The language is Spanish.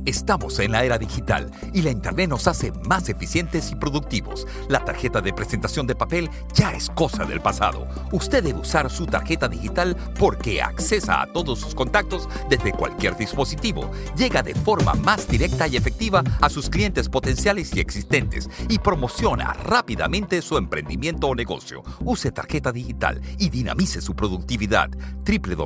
Estamos en la era digital y la Internet nos hace más eficientes y productivos. La tarjeta de presentación de papel ya es cosa del pasado. Usted debe usar su tarjeta digital porque accesa a todos sus contactos desde cualquier dispositivo. Llega de forma más directa y efectiva a sus clientes potenciales y existentes y promociona rápidamente su emprendimiento o negocio. Use tarjeta digital y dinamice su productividad.